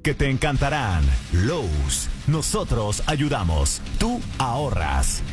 que te encantarán. Lowe's, nosotros ayudamos, tú ahorras.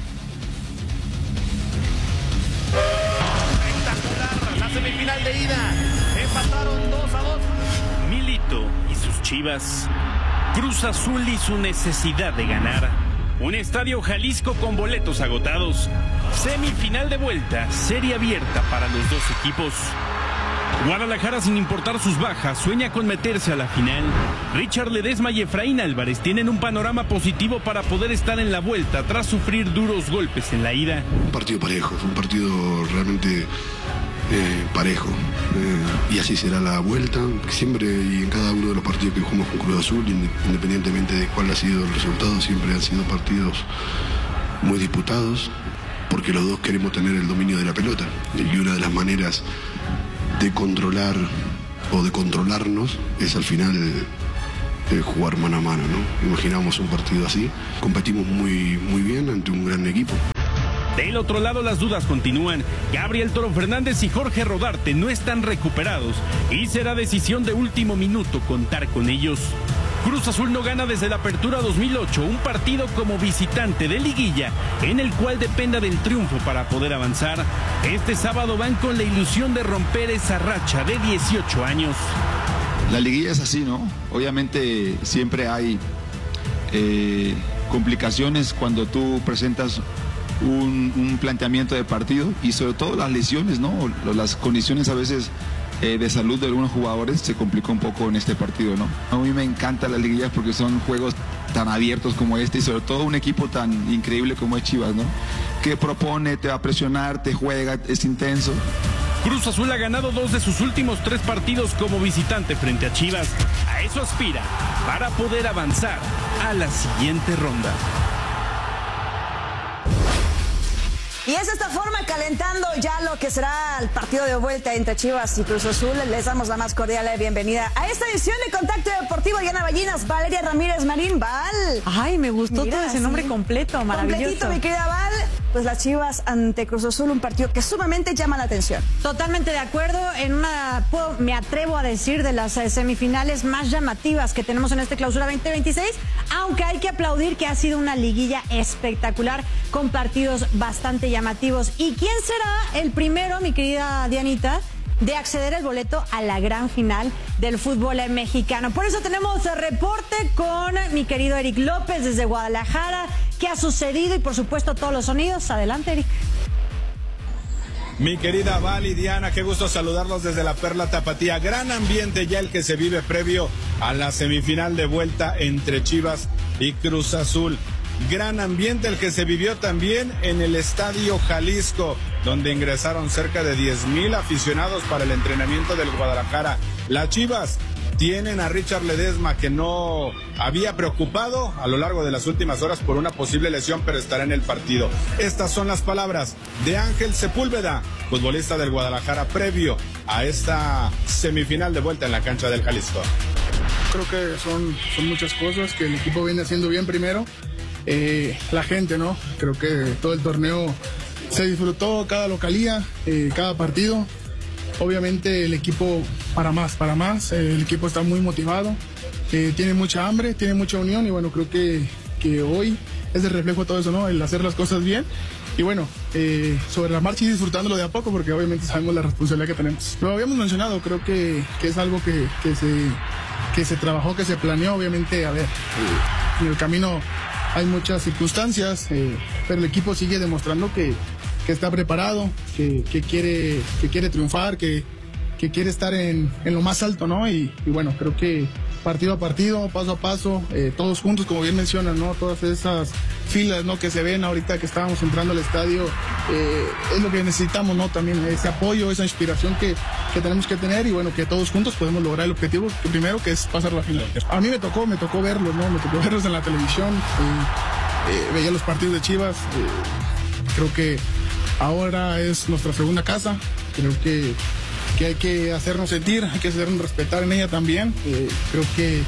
Espectacular, la semifinal de ida. Empataron 2-2. Milito y sus Chivas. Cruz Azul y su necesidad de ganar. Un estadio Jalisco con boletos agotados. Semifinal de vuelta, serie abierta para los dos equipos. Guadalajara, sin importar sus bajas, sueña con meterse a la final. Richard Ledesma y Efraín Álvarez tienen un panorama positivo para poder estar en la vuelta tras sufrir duros golpes en la ida. Un partido parejo, fue un partido realmente parejo. Y así será la vuelta. Siempre y en cada uno de los partidos que jugamos con Cruz Azul, independientemente de cuál ha sido el resultado, siempre han sido partidos muy disputados, porque los dos queremos tener el dominio de la pelota. Y una de las maneras de controlar o de controlarnos es al final jugar mano a mano, ¿no? Imaginamos un partido así. Competimos muy bien ante un gran equipo. Del otro lado las dudas continúan. Gabriel Toro Fernández y Jorge Rodarte no están recuperados y será decisión de último minuto contar con ellos. Cruz Azul no gana desde la apertura 2008 un partido como visitante de liguilla en el cual dependa del triunfo para poder avanzar. Este sábado van con la ilusión de romper esa racha de 18 años. La liguilla es así, ¿no? Obviamente siempre hay complicaciones cuando tú presentas un planteamiento de partido y sobre todo las lesiones, ¿no? Las condiciones a veces de salud de algunos jugadores se complicó un poco en este partido, ¿no? A mí me encanta la liguilla porque son juegos tan abiertos como este y sobre todo un equipo tan increíble como es Chivas, ¿no? Que propone, te va a presionar, te juega, es intenso. Cruz Azul ha ganado 2 de sus últimos 3 partidos como visitante frente a Chivas. A eso aspira para poder avanzar a la siguiente ronda. Y es de esta forma, calentando ya lo que será el partido de vuelta entre Chivas y Cruz Azul. Les damos la más cordial bienvenida a esta edición de Contacto Deportivo. Diana Ballinas, Valeria Ramírez Marín, Val. Ay, me gustó todo ese nombre completo, maravilloso. Completito, mi querida Val. Pues las Chivas ante Cruz Azul, un partido que sumamente llama la atención. Totalmente de acuerdo, me atrevo a decir, de las semifinales más llamativas que tenemos en este clausura 2026, aunque hay que aplaudir que ha sido una liguilla espectacular con partidos bastante llamativos. ¿Y quién será el primero, mi querida Dianita, de acceder al boleto a la gran final del fútbol mexicano? Por eso tenemos el reporte con mi querido Eric López desde Guadalajara. ¿Qué ha sucedido? Y por supuesto todos los sonidos. Adelante, Eric. Mi querida Val y Diana, qué gusto saludarlos desde la Perla Tapatía. Gran ambiente ya el que se vive previo a la semifinal de vuelta entre Chivas y Cruz Azul. Gran ambiente el que se vivió también en el Estadio Jalisco, donde ingresaron cerca de 10,000 aficionados para el entrenamiento del Guadalajara. Las Chivas tienen a Richard Ledesma, que no había preocupado a lo largo de las últimas horas por una posible lesión, pero estará en el partido. Estas son las palabras de Ángel Sepúlveda, futbolista del Guadalajara, previo a esta semifinal de vuelta en la cancha del Jalisco. Creo que son muchas cosas que el equipo viene haciendo bien primero. La gente, ¿no? Creo que todo el torneo se disfrutó, cada localía, cada partido. Obviamente el equipo para más. El equipo está muy motivado, tiene mucha hambre, tiene mucha unión y bueno, creo que hoy es el reflejo de todo eso, ¿no? El hacer las cosas bien. Y bueno, sobre la marcha y disfrutándolo de a poco, porque obviamente sabemos la responsabilidad que tenemos. Lo habíamos mencionado, creo que es algo que se trabajó, que se planeó. Obviamente, a ver, en el camino hay muchas circunstancias, pero el equipo sigue demostrando que está preparado, que quiere triunfar, que quiere estar en lo más alto, ¿no? Y bueno, creo que partido a partido, paso a paso, todos juntos, como bien mencionan, ¿no? Todas esas filas, ¿no? Que se ven ahorita que estábamos entrando al estadio, es lo que necesitamos, ¿no? También ese apoyo, esa inspiración que tenemos que tener y bueno, que todos juntos podemos lograr el objetivo primero, que es pasar la final. A mí me tocó verlos, ¿no? Me tocó verlos en la televisión, veía los partidos de Chivas, creo que ahora es nuestra segunda casa, creo que hay que hacernos sentir, hay que hacernos respetar en ella también. Creo que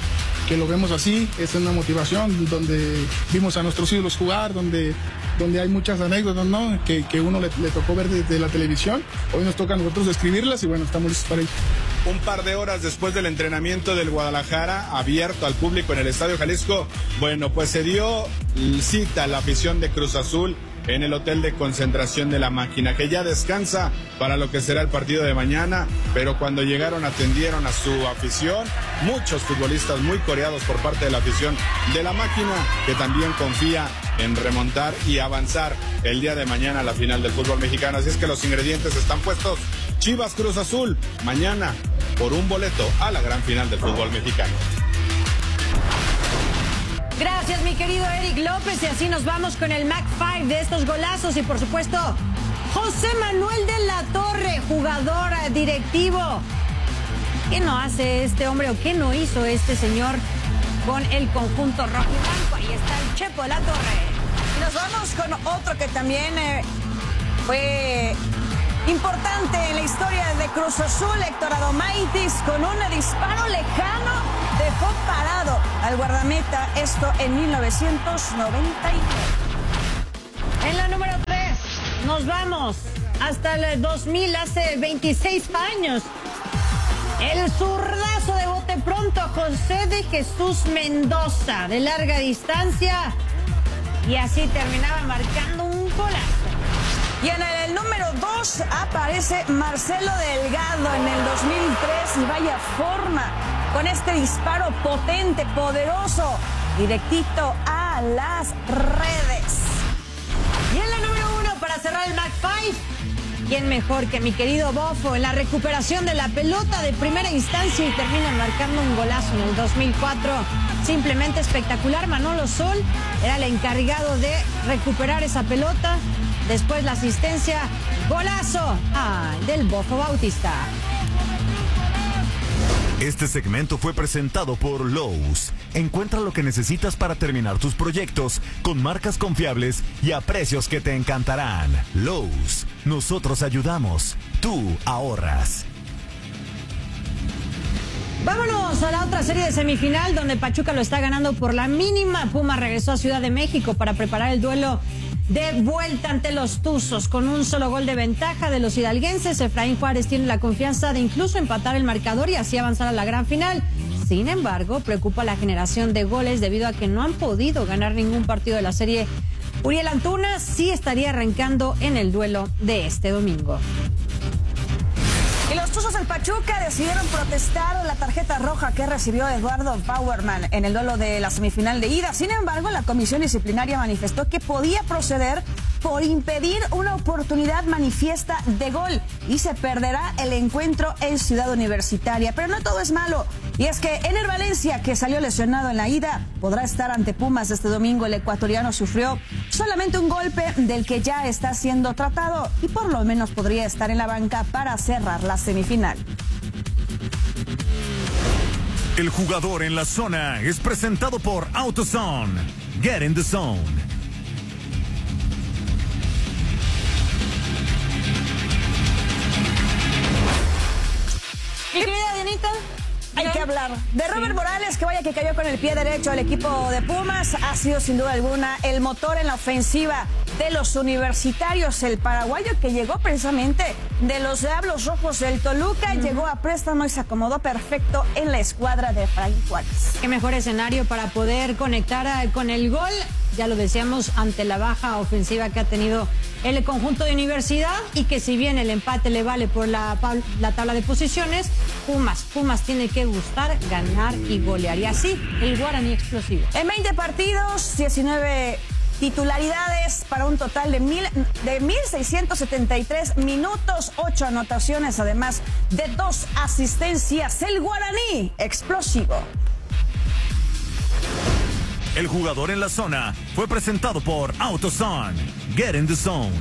lo vemos así, es una motivación donde vimos a nuestros ídolos jugar, donde hay muchas anécdotas, ¿no? que uno le tocó ver desde la televisión. Hoy nos toca a nosotros escribirlas y bueno, estamos listos para ello. Un par de horas después del entrenamiento del Guadalajara, abierto al público en el Estadio Jalisco, bueno, pues se dio cita a la afición de Cruz Azul en el hotel de concentración de La Máquina, que ya descansa para lo que será el partido de mañana, pero cuando llegaron atendieron a su afición, muchos futbolistas muy coreados por parte de la afición de La Máquina, que también confía en remontar y avanzar el día de mañana a la final del fútbol mexicano. Así es que los ingredientes están puestos. Chivas Cruz Azul, mañana por un boleto a la gran final del fútbol mexicano. Gracias, mi querido Eric López. Y así nos vamos con el Mac 5 de estos golazos. Y por supuesto, José Manuel de la Torre, jugador directivo. ¿Qué no hace este hombre o qué no hizo este señor con el conjunto rojo y blanco? Ahí está el Chepo de la Torre. Y nos vamos con otro que también fue importante en la historia de Cruz Azul, Héctor Adomaitis, con un disparo lejano dejó parado al guardameta, esto en 1999. En la número 3, nos vamos hasta el 2000, hace 26 años. El zurdazo de bote pronto, José de Jesús Mendoza, de larga distancia, y así terminaba marcando un golazo. Y en el número 2 aparece Marcelo Delgado en el 2003 y vaya forma con este disparo potente, poderoso, directito a las redes. Y en la número 1 para cerrar el Mac 5, ¿quién mejor que mi querido Bofo en la recuperación de la pelota de primera instancia y termina marcando un golazo en el 2004? Simplemente espectacular. Manolo Sol era el encargado de recuperar esa pelota. Después la asistencia, golazo del Bofo Bautista. Este segmento fue presentado por Lowe's. Encuentra lo que necesitas para terminar tus proyectos con marcas confiables y a precios que te encantarán. Lowe's, nosotros ayudamos, tú ahorras. Vámonos a la otra serie de semifinal donde Pachuca lo está ganando por la mínima. Pumas regresó a Ciudad de México para preparar el duelo de vuelta ante los Tuzos. Con un solo gol de ventaja de los hidalguenses, Efraín Juárez tiene la confianza de incluso empatar el marcador y así avanzar a la gran final. Sin embargo, preocupa la generación de goles debido a que no han podido ganar ningún partido de la serie. Uriel Antuna sí estaría arrancando en el duelo de este domingo. Y los Tuzos del Pachuca decidieron protestar la tarjeta roja que recibió Eduardo Bauerman en el duelo de la semifinal de ida. Sin embargo, la comisión disciplinaria manifestó que podía proceder por impedir una oportunidad manifiesta de gol y se perderá el encuentro en Ciudad Universitaria. Pero no todo es malo. Y es que Ener Valencia, que salió lesionado en la ida, podrá estar ante Pumas este domingo. El ecuatoriano sufrió solamente un golpe del que ya está siendo tratado y por lo menos podría estar en la banca para cerrar la semifinal. El jugador en la zona es presentado por AutoZone. Get in the zone. Mi querida Dianita, hay que hablar de Robert Morales, que vaya que cayó con el pie derecho al equipo de Pumas. Ha sido sin duda alguna el motor en la ofensiva de los universitarios. El paraguayo que llegó precisamente de los Diablos Rojos del Toluca, llegó a préstamo y se acomodó perfecto en la escuadra de Efraín Juárez. Qué mejor escenario para poder conectar con el gol. Ya lo decíamos, ante la baja ofensiva que ha tenido el conjunto de Universidad y que si bien el empate le vale por la tabla de posiciones, Pumas tiene que gustar, ganar y golear. Y así, el Guaraní explosivo. En 20 partidos, 19 titularidades para un total de 1,673 minutos, 8 anotaciones, además de 2 asistencias. El Guaraní explosivo. El jugador en la zona fue presentado por AutoZone. Get in the zone.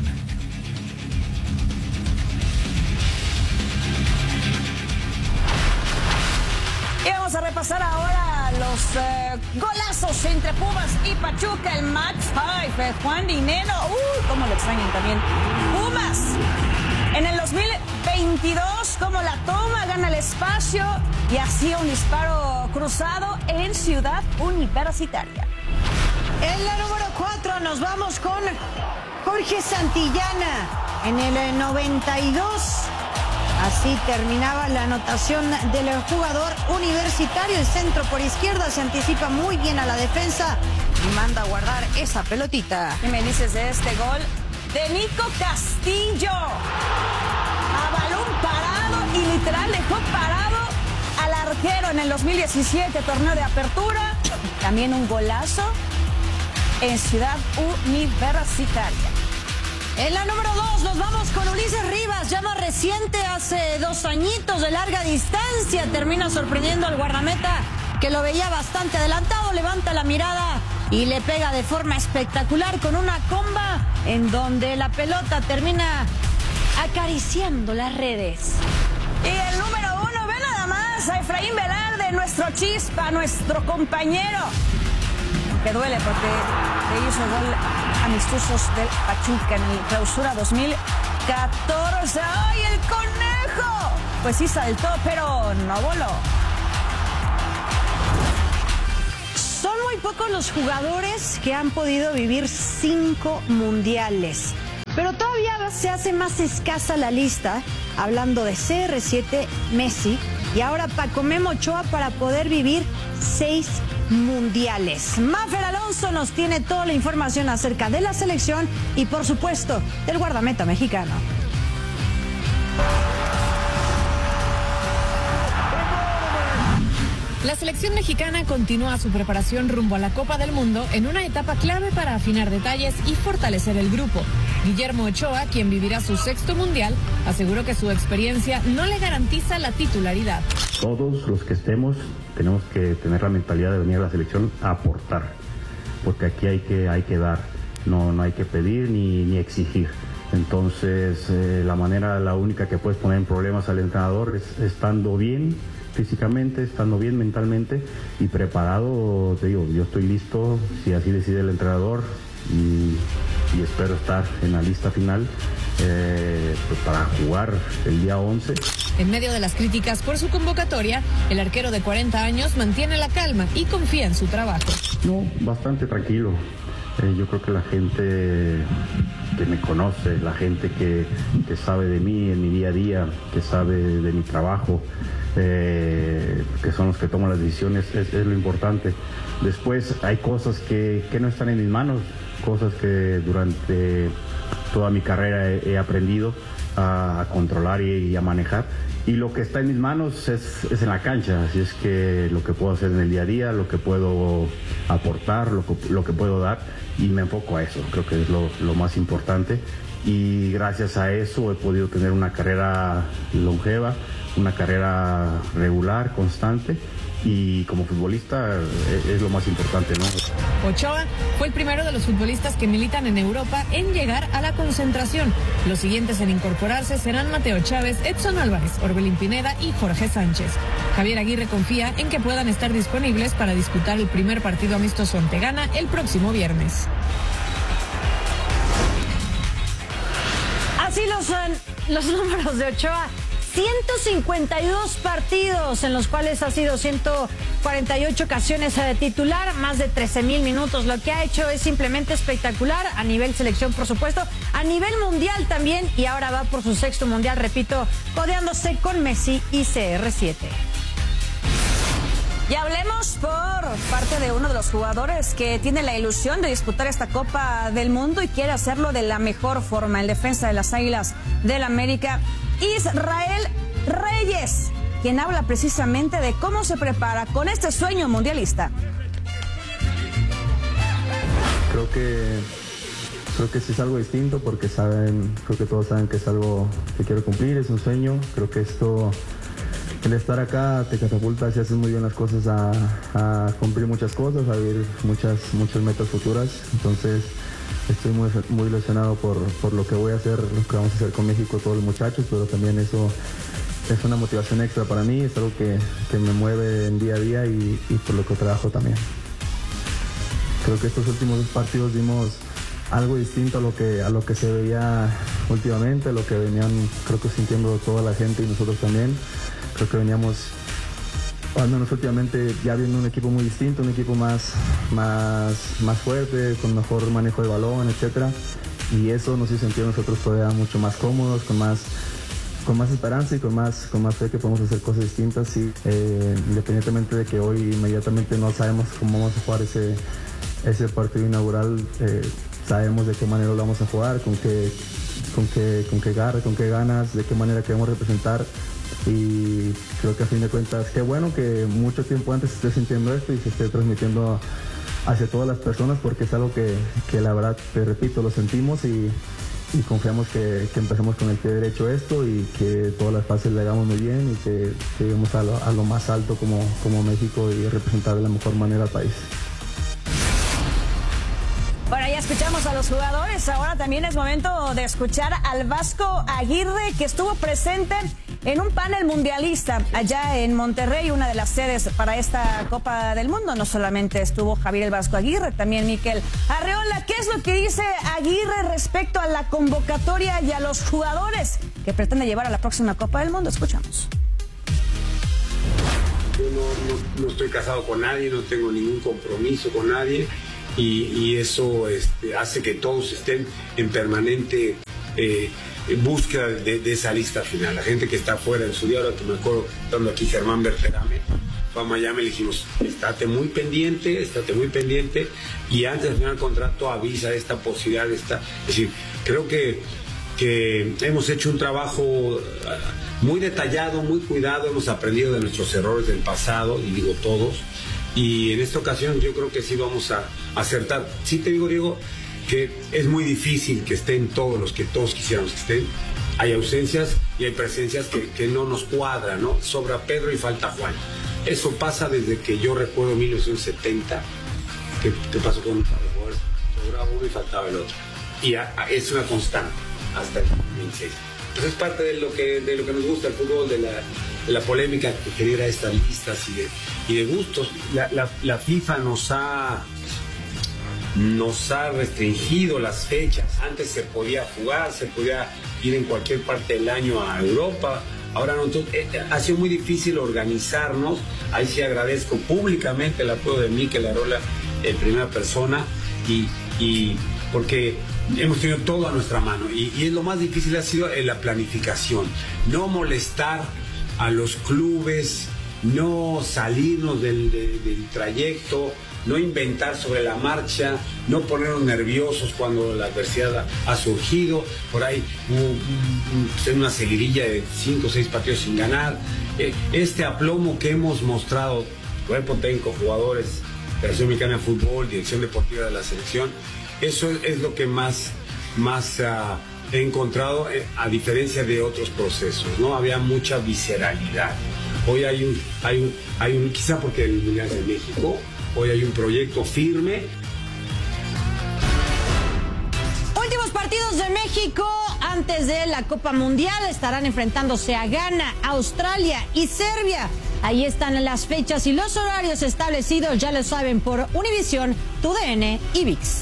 Y vamos a repasar ahora los golazos entre Pumas y Pachuca. El Mac 5, Juan Dineno. Cómo lo extrañan también. Pumas, en el 2022, como la toma, gana el espacio y hacía un disparo cruzado en Ciudad Universitaria. En la número 4 nos vamos con Jorge Santillana en el 92. Así terminaba la anotación del jugador universitario. El centro por izquierda se anticipa muy bien a la defensa y manda a guardar esa pelotita. ¿Qué me dices de este gol de Nico Castillo? A balón parado y literal dejó parado al arquero en el 2017, torneo de apertura. También un golazo en Ciudad Universitaria. En la número 2 nos vamos con Ulises Rivas, ya más reciente, hace 2 añitos de larga distancia. Termina sorprendiendo al guardameta, que lo veía bastante adelantado, levanta la mirada y le pega de forma espectacular con una comba en donde la pelota termina acariciando las redes. Y el número 1, ve nada más, a Efraín Velarde, nuestro chispa, nuestro compañero. Que duele porque le hizo gol amistosos del Pachuca en el Clausura 2014. ¡Ay, el conejo! Pues sí saltó, pero no voló. Son muy pocos los jugadores que han podido vivir 5 mundiales. Pero todavía se hace más escasa la lista, hablando de CR7, Messi, y ahora Paco Memo Ochoa para poder vivir 6 mundiales. Mafer Alonso nos tiene toda la información acerca de la selección y, por supuesto, del guardameta mexicano. La selección mexicana continúa su preparación rumbo a la Copa del Mundo en una etapa clave para afinar detalles y fortalecer el grupo. Guillermo Ochoa, quien vivirá su 6º mundial, aseguró que su experiencia no le garantiza la titularidad. Todos los que estemos tenemos que tener la mentalidad de venir a la selección a aportar, porque aquí hay que dar, no hay que pedir ni exigir. Entonces la única que puedes poner en problemas al entrenador es estando bien físicamente, estando bien mentalmente y preparado. Te digo, yo estoy listo si así decide el entrenador y espero estar en la lista final pues para jugar el día 11. En medio de las críticas por su convocatoria, el arquero de 40 años mantiene la calma y confía en su trabajo. No, bastante tranquilo. Yo creo que la gente que me conoce, la gente que sabe de mí en mi día a día, que sabe de mi trabajo, que son los que toman las decisiones, es lo importante. Después hay cosas que no están en mis manos, cosas que durante toda mi carrera he aprendido a controlar y a manejar. Y lo que está en mis manos es en la cancha, así es que lo que puedo hacer en el día a día, lo que puedo aportar, lo que puedo dar, y me enfoco a eso, creo que es lo más importante. Y gracias a eso he podido tener una carrera longeva, una carrera regular, constante, y como futbolista es lo más importante, ¿no? Ochoa fue el primero de los futbolistas que militan en Europa en llegar a la concentración. Los siguientes en incorporarse serán Mateo Chávez, Edson Álvarez, Orbelín Pineda y Jorge Sánchez. Javier Aguirre confía en que puedan estar disponibles para disputar el primer partido amistoso ante Ghana el próximo viernes. Así son los números de Ochoa. 152 partidos en los cuales ha sido 148 ocasiones de titular, más de 13,000 minutos. Lo que ha hecho es simplemente espectacular a nivel selección, por supuesto, a nivel mundial también, y ahora va por su 6º mundial, repito, codeándose con Messi y CR7. Y hablemos por parte de uno de los jugadores que tiene la ilusión de disputar esta Copa del Mundo y quiere hacerlo de la mejor forma, el defensa de las Águilas del América, Israel Reyes, quien habla precisamente de cómo se prepara con este sueño mundialista. Creo que sí es algo distinto porque creo que todos saben que es algo que quiero cumplir, es un sueño. Creo que el estar acá te catapulta si haces muy bien las cosas a cumplir muchas cosas, a vivir muchas metas futuras. Entonces estoy muy ilusionado por lo que voy a hacer, lo que vamos a hacer con México, todos los muchachos, pero también eso es una motivación extra para mí, es algo que me mueve en día a día y por lo que trabajo también. Creo que estos últimos 2 partidos vimos algo distinto a lo que se veía últimamente, lo que venían creo que sintiendo toda la gente y nosotros también. Creo que veníamos jugándonos últimamente, ya viendo un equipo muy distinto, un equipo más fuerte, con mejor manejo de balón, etcétera. Y eso nos hizo sentir nosotros todavía mucho más cómodos, con más esperanza y con más fe que podemos hacer cosas distintas. Y, independientemente de que hoy inmediatamente no sabemos cómo vamos a jugar ese partido inaugural, sabemos de qué manera lo vamos a jugar, con qué garra, con qué ganas, de qué manera queremos representar. Y creo que a fin de cuentas, qué bueno que mucho tiempo antes se esté sintiendo esto y se esté transmitiendo hacia todas las personas, porque es algo que la verdad, te repito, lo sentimos y confiamos que empecemos con el pie derecho esto y que todas las fases le hagamos muy bien y que lleguemos a lo más alto como México y representar de la mejor manera al país. Bueno, ya escuchamos a los jugadores, ahora también es momento de escuchar al Vasco Aguirre, que estuvo presente en un panel mundialista allá en Monterrey, una de las sedes para esta Copa del Mundo. No solamente estuvo Javier el Vasco Aguirre, también Mikel Arreola. ¿Qué es lo que dice Aguirre respecto a la convocatoria y a los jugadores que pretende llevar a la próxima Copa del Mundo? Escuchamos. Yo no estoy casado con nadie, no tengo ningún compromiso con nadie y eso hace que todos estén en permanente búsqueda de esa lista final. La gente que está afuera en su día, ahora que me acuerdo, estando aquí Germán Berterame, fue a Miami, le dijimos, estate muy pendiente y antes de firmar el contrato avisa esta posibilidad. Es decir, creo que hemos hecho un trabajo muy detallado, muy cuidado, hemos aprendido de nuestros errores del pasado, y digo todos, y en esta ocasión yo creo que sí vamos a acertar. Sí te digo, Diego, que es muy difícil que estén todos los que todos quisiéramos que estén. Hay ausencias y hay presencias que no nos cuadran, ¿no? Sobra Pedro y falta Juan. Eso pasa desde que yo recuerdo 1970, que pasó con un par de jugadores, sobraba uno y faltaba el otro. Y es una constante hasta el 2026. Entonces es parte de lo que nos gusta el fútbol, de la polémica que genera estas listas y de gustos. La FIFA nos ha restringido las fechas. Antes se podía jugar, se podía ir en cualquier parte del año a Europa. Ahora no, ha sido muy difícil organizarnos. Ahí sí agradezco públicamente el apoyo de Mikel Arreola en primera persona y porque hemos tenido todo a nuestra mano y lo más difícil ha sido la planificación, no molestar a los clubes, no salirnos del trayecto, no inventar sobre la marcha, no ponernos nerviosos cuando la adversidad ha surgido. Por ahí hubo una seguidilla de 5 o 6 partidos sin ganar. Este aplomo que hemos mostrado, cuerpo técnico, jugadores, Federación Mexicana de Fútbol, Dirección Deportiva de la Selección, eso es lo que más he encontrado, a diferencia de otros procesos, ¿no? Había mucha visceralidad. Hoy hay un quizá porque el Mundial es de México, hoy hay un proyecto firme. Últimos partidos de México antes de la Copa Mundial. Estarán enfrentándose a Ghana, Australia y Serbia. Ahí están las fechas y los horarios establecidos, ya lo saben, por Univisión, TUDN y ViX.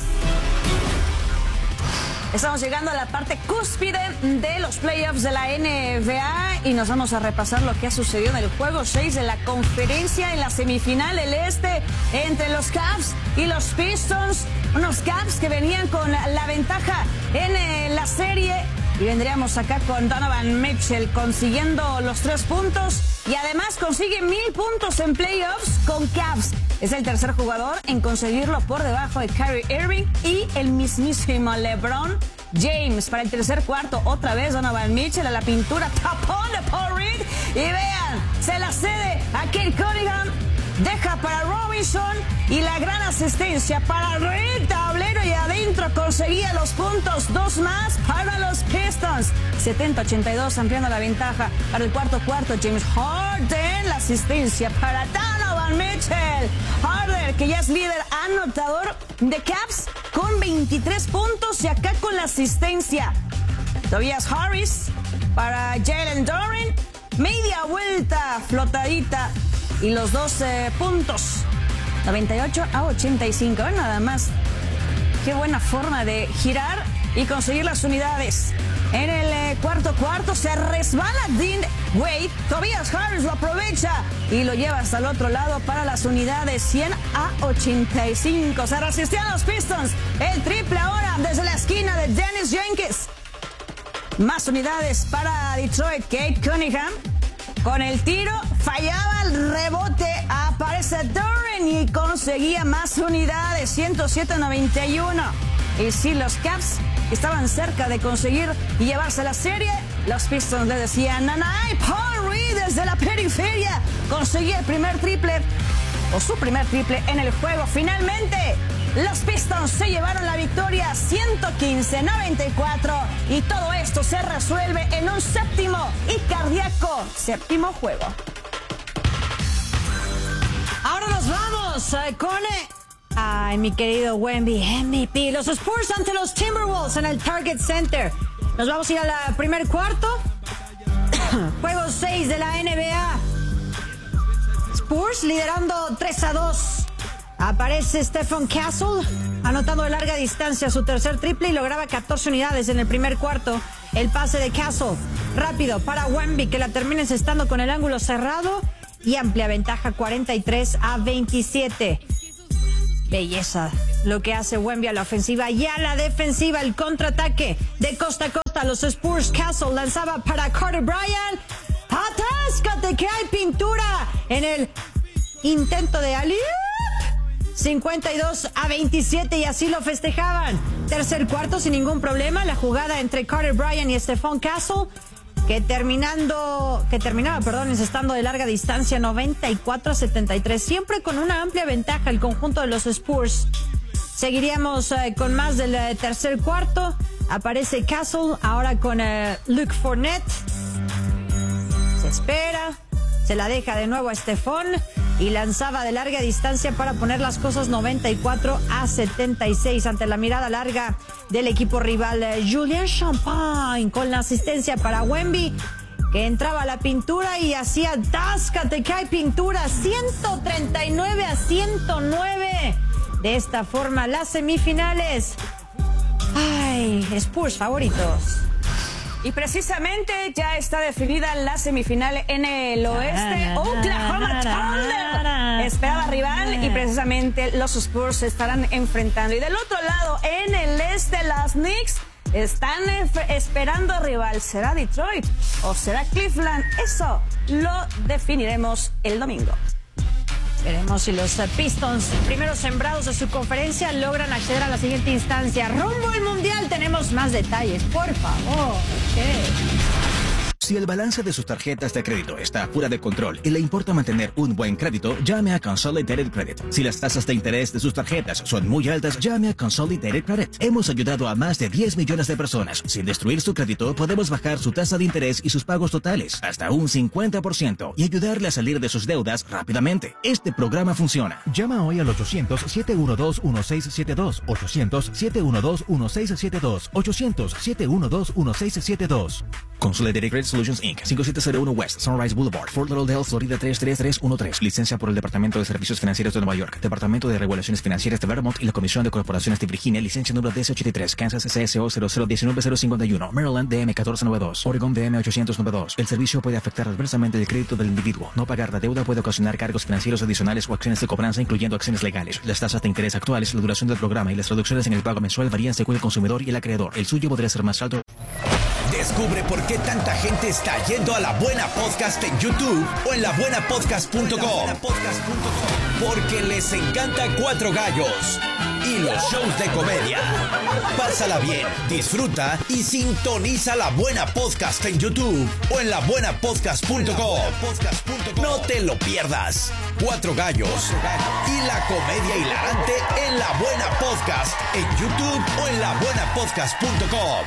Estamos llegando a la parte cúspide de los playoffs de la NBA y nos vamos a repasar lo que ha sucedido en el juego 6 de la conferencia en la semifinal del este entre los Cavs y los Pistons. Unos Cavs que venían con la ventaja en la serie y vendríamos acá con Donovan Mitchell consiguiendo los 3 puntos y además consigue 1000 puntos en playoffs con Cavs. Es el tercer jugador en conseguirlo por debajo de Kyrie Irving y el mismísimo LeBron James. Para el tercer cuarto, otra vez Donovan Mitchell a la pintura, tapón de Paul Reed. Y vean, se la cede a Kate Cunningham, deja para Robinson y la gran asistencia para Reed, tablero y adentro conseguía los puntos, 2 más para los Pistons. 70-82 ampliando la ventaja. Para el cuarto, James Harden, la asistencia para Donovan Mitchell. Harden, que ya es líder anotador de Cavs con 23 puntos y acá con la asistencia. Tobias Harris para Jalen Duren, media vuelta flotadita y los 12 puntos. 98-85, nada más. Qué buena forma de girar y conseguir las unidades. En el cuarto se resbala Dean Wade. Tobias Harris lo aprovecha y lo lleva hasta el otro lado para las unidades 100-85. Se resistían los Pistons. El triple ahora desde la esquina de Dennis Jenkins. Más unidades para Detroit. Kate Cunningham con el tiro fallaba el rebote. Aparece Duren y conseguía más unidades. 107-91. Y si los Cavs estaban cerca de conseguir y llevarse la serie, los Pistons le decían nanay. Paul Reed desde la periferia conseguía el primer triple, o su primer triple en el juego. Finalmente, los Pistons se llevaron la victoria 115-94 y todo esto se resuelve en un séptimo y cardíaco séptimo juego. Ahora nos vamos con... Ay, mi querido Wemby, MVP. Los Spurs ante los Timberwolves en el Target Center. Nos vamos a ir al primer cuarto. Juego 6 de la NBA. Spurs liderando 3-2. Aparece Stephen Castle anotando de larga distancia su tercer triple y lograba 14 unidades en el primer cuarto. El pase de Castle rápido para Wemby, que la termina encestando con el ángulo cerrado y amplia ventaja 43-27. Belleza lo que hace Wemby a la ofensiva y a la defensiva. El contraataque de costa a costa. Los Spurs. Castle lanzaba para Carter Bryant. ¡Atáscate que hay pintura! En el intento de alley-oop. 52-27 y así lo festejaban. Tercer cuarto sin ningún problema. La jugada entre Carter Bryant y Stephon Castle, que terminaba encestando de larga distancia 94-73, siempre con una amplia ventaja el conjunto de los Spurs. Seguiríamos con más del tercer cuarto. Aparece Castle ahora con Luke Fournette. Se espera, se la deja de nuevo a Stephon y lanzaba de larga distancia para poner las cosas 94-76 ante la mirada larga del equipo rival. Julian Champagne con la asistencia para Wemby, que entraba a la pintura y hacía táscate que hay pintura. 139-109. De esta forma las semifinales. Ay, Spurs favoritos. Y precisamente ya está definida la semifinal en el oeste. Oklahoma Thunder esperaba rival y precisamente los Spurs se estarán enfrentando. Y del otro lado, en el este, las Knicks están esperando rival. ¿Será Detroit o será Cleveland? Eso lo definiremos el domingo. Veremos si los Pistons, primeros sembrados de su conferencia, logran acceder a la siguiente instancia. Rumbo al Mundial, tenemos más detalles, por favor. Si el balance de sus tarjetas de crédito está fuera de control y le importa mantener un buen crédito, llame a Consolidated Credit. Si las tasas de interés de sus tarjetas son muy altas, llame a Consolidated Credit. Hemos ayudado a más de 10 millones de personas. Sin destruir su crédito, podemos bajar su tasa de interés y sus pagos totales hasta un 50% y ayudarle a salir de sus deudas rápidamente. Este programa funciona. Llama hoy al 800-712-1672. 800-712-1672. 800-712-1672. Consolidated Credit Solutions Inc. 5701 West Sunrise Boulevard, Fort Lauderdale, Florida 33313. Licencia por el Departamento de Servicios Financieros de Nueva York, Departamento de Regulaciones Financieras de Vermont y la Comisión de Corporaciones de Virginia. Licencia número DC83. Kansas CSO 0019051. Maryland DM 1492. Oregon DM 892. El servicio puede afectar adversamente el crédito del individuo. No pagar la deuda puede ocasionar cargos financieros adicionales o acciones de cobranza, incluyendo acciones legales. Las tasas de interés actuales, la duración del programa y las reducciones en el pago mensual varían según el consumidor y el acreedor. El suyo podría ser más alto. Descubre por qué tanta gente está yendo a La Buena Podcast en YouTube o en labuenapodcast.com. Porque les encanta Cuatro Gallos y los shows de comedia. Pásala bien, disfruta y sintoniza La Buena Podcast en YouTube o en labuenapodcast.com. No te lo pierdas. Cuatro Gallos y la comedia hilarante en La Buena Podcast en YouTube o en labuenapodcast.com.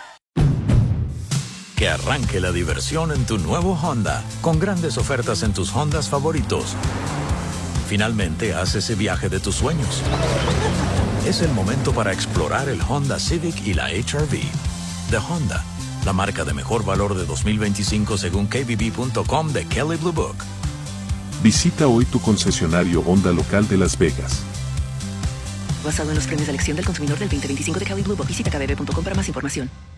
Que arranque la diversión en tu nuevo Honda, con grandes ofertas en tus Hondas favoritos. Finalmente, haz ese viaje de tus sueños. Es el momento para explorar el Honda Civic y la HR-V. De Honda, la marca de mejor valor de 2025 según KBB.com de Kelley Blue Book. Visita hoy tu concesionario Honda local de Las Vegas. Basado en los premios de elección del consumidor del 2025 de Kelley Blue Book, visita kbb.com para más información.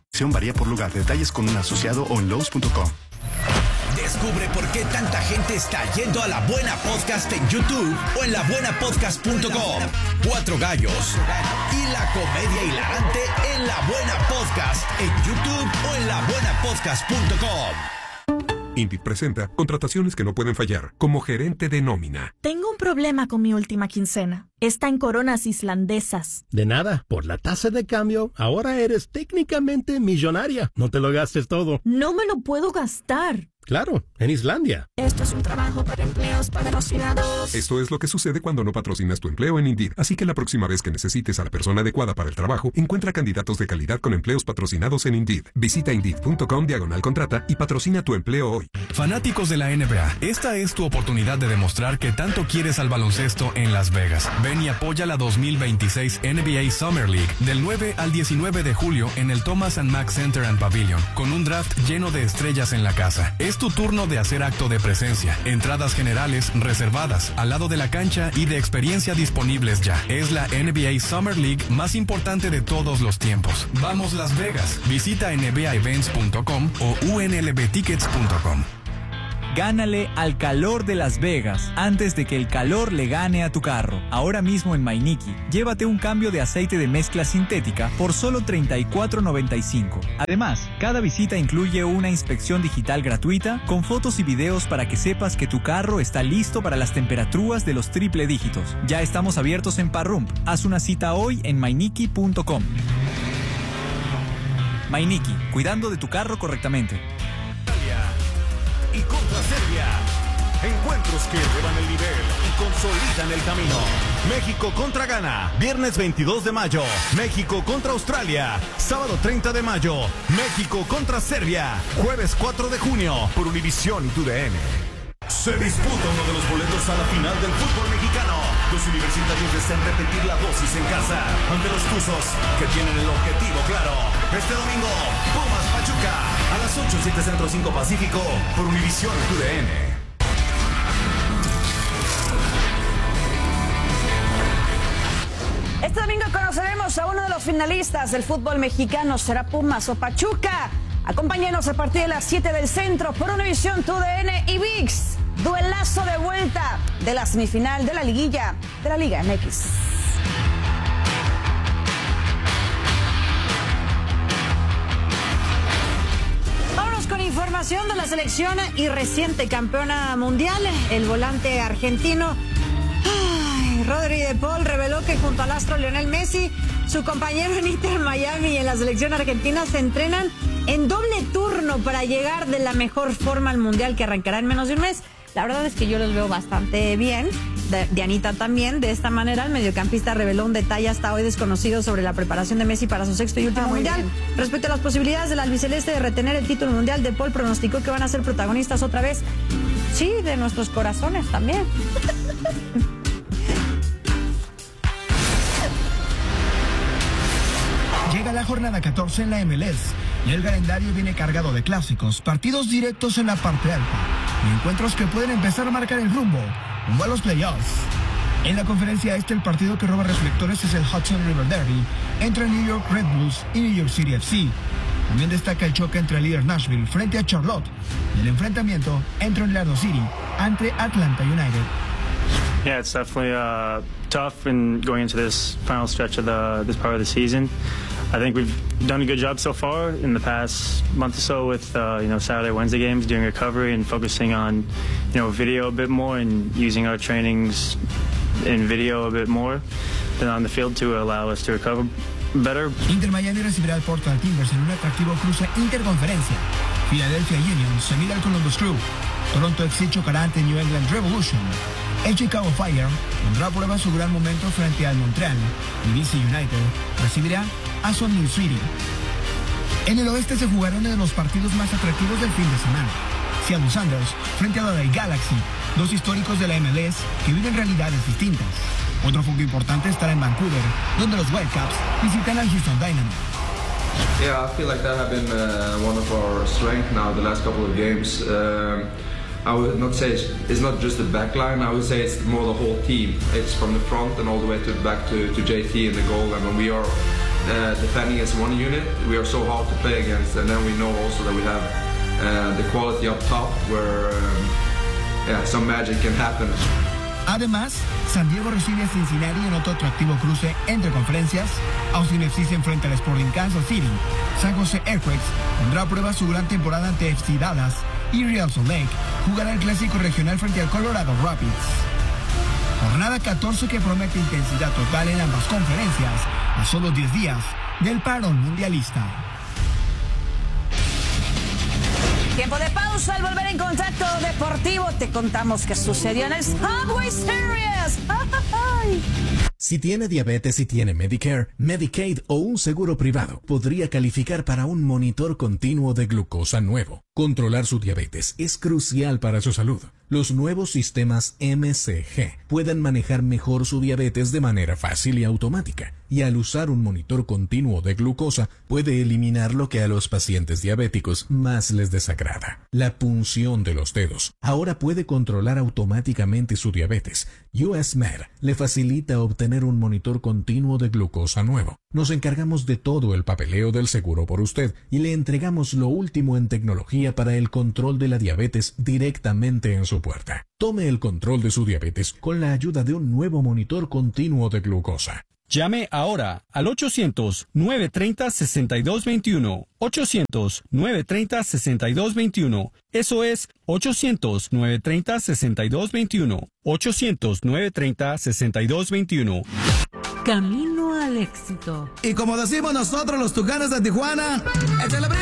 Varía por lugar. Detalles con un asociado o en Lowe's.com. Descubre por qué tanta gente está yendo a La Buena Podcast en YouTube o en labuenapodcast.com. 4 gallos y la comedia hilarante en La Buena Podcast en YouTube o en labuenapodcast.com. Indeed presenta contrataciones que no pueden fallar, como gerente de nómina. Tengo un problema con mi última quincena. Está en coronas islandesas. De nada, por la tasa de cambio, ahora eres técnicamente millonaria. No te lo gastes todo. No me lo puedo gastar. Claro, en Islandia. Esto es un trabajo para empleos patrocinados. Esto es lo que sucede cuando no patrocinas tu empleo en Indeed. Así que la próxima vez que necesites a la persona adecuada para el trabajo, encuentra candidatos de calidad con empleos patrocinados en Indeed. Visita Indeed.com/contrata y patrocina tu empleo hoy. Fanáticos de la NBA, esta es tu oportunidad de demostrar que tanto quieres al baloncesto en Las Vegas. Ven y apoya la 2026 NBA Summer League del 9 al 19 de julio en el Thomas & Mack Center and Pavilion, con un draft lleno de estrellas en la casa. Es tu turno de hacer acto de presencia. Entradas generales reservadas al lado de la cancha y de experiencia disponibles ya. Es la NBA Summer League más importante de todos los tiempos. Vamos Las Vegas. Visita nbaevents.com o unlbtickets.com. Gánale al calor de Las Vegas antes de que el calor le gane a tu carro. Ahora mismo en Mainiki, llévate un cambio de aceite de mezcla sintética por solo $34.95. Además, cada visita incluye una inspección digital gratuita con fotos y videos para que sepas que tu carro está listo para las temperaturas de los triple dígitos. Ya estamos abiertos en Parrump. Haz una cita hoy en mainiki.com. Mainiki, cuidando de tu carro correctamente. Y contra Serbia. Encuentros que elevan el nivel y consolidan el camino. México contra Ghana, viernes 22 de mayo. México contra Australia, sábado 30 de mayo. México contra Serbia, jueves 4 de junio, por Univisión y TUDN. Se disputa uno de los boletos a la final del fútbol mexicano. Los universitarios desean repetir la dosis en casa ante los Tuzos, que tienen el objetivo claro. Este domingo, Pumas Pachuca, a las 8, 7 Centro 5 Pacífico, por Univisión y TUDN. Este domingo conoceremos a uno de los finalistas del fútbol mexicano. ¿Será Pumas o Pachuca? Acompáñenos a partir de las 7 del centro por Univisión, TUDN y ViX. Duelazo de vuelta de la semifinal de la liguilla de la Liga MX. Vámonos con información de la selección y reciente campeona mundial. El volante argentino Rodri de Paul reveló que junto al astro Lionel Messi, su compañero en Inter Miami y en la selección argentina se entrenan en doble turno para llegar de la mejor forma al mundial que arrancará en menos de un mes. La verdad es que yo los veo bastante bien. Dianita también. De esta manera, el mediocampista reveló un detalle hasta hoy desconocido sobre la preparación de Messi para su sexto y último mundial. Bien. Respecto a las posibilidades del albiceleste de retener el título mundial, De Paul pronosticó que van a ser protagonistas otra vez. Sí, de nuestros corazones también. Llega la jornada 14 en la MLS y el calendario viene cargado de clásicos, partidos directos en la parte alta y encuentros que pueden empezar a marcar el rumbo a los playoffs. En la conferencia este, el partido que roba reflectores es el Hudson River Derby entre New York Red Bulls y New York City FC. También destaca el choque entre el líder Nashville frente a Charlotte y el enfrentamiento entre Orlando City ante Atlanta United. Yeah, it's definitely tough in going into this final stretch of this part of the season. I think we've done a good job so far in the past month or so with Saturday, Wednesday games, doing recovery and focusing on video a bit more and using our trainings in video a bit more than on the field to allow us to recover better. Inter Miami recibirá al Portland Timbers en un atractivo cruce interconferencia. Philadelphia Union se mide al Columbus Crew. Toronto FC chocará ante New England Revolution. El Chicago Fire pondrá a prueba su gran momento frente al Montreal y DC United recibirá a Salt Lake City. En el oeste se jugará uno de los partidos más atractivos del fin de semana. Seattle Sounders frente a la LA Galaxy, dos históricos de la MLS que viven realidades distintas. Otro foco importante estará en Vancouver, donde los Whitecaps visitan al Houston Dynamo. Yeah, I feel like that have been one of our strengths now the last couple of games. I would not say it's not just the back line, I would say it's more the whole team. It's from the front and all the way back to JT in the goal. And when we are defending as one unit. We are so hard to play against, and then we know also that we have the quality up top where some magic can happen. Además, San Diego recibe a Cincinnati en otro atractivo cruce entre conferencias. Austin FC se enfrenta al Sporting Kansas City. San Jose Earthquakes pondrá a prueba su gran temporada ante FC Dallas. Y Real Salt Lake jugará el clásico regional frente al Colorado Rapids. Jornada 14 que promete intensidad total en ambas conferencias, a solo 10 días del parón mundialista. Tiempo de pausa. Al volver en Contacto Deportivo te contamos qué sucedió en el Subway Series. Si tiene diabetes y tiene Medicare, Medicaid o un seguro privado, podría calificar para un monitor continuo de glucosa nuevo. Controlar su diabetes es crucial para su salud. Los nuevos sistemas MCG pueden manejar mejor su diabetes de manera fácil y automática. Y al usar un monitor continuo de glucosa, puede eliminar lo que a los pacientes diabéticos más les desagrada: la punción de los dedos. Ahora puede controlar automáticamente su diabetes. US Med le facilita obtener un monitor continuo de glucosa nuevo. Nos encargamos de todo el papeleo del seguro por usted y le entregamos lo último en tecnología para el control de la diabetes directamente en su puerta. Tome el control de su diabetes con la ayuda de un nuevo monitor continuo de glucosa. Llame ahora al 800-930-6221. 800-930-6221. Eso es 800-930-6221. 800-930-6221. Camino al éxito. Y como decimos nosotros los Tucanes de Tijuana, ¡échale brillo!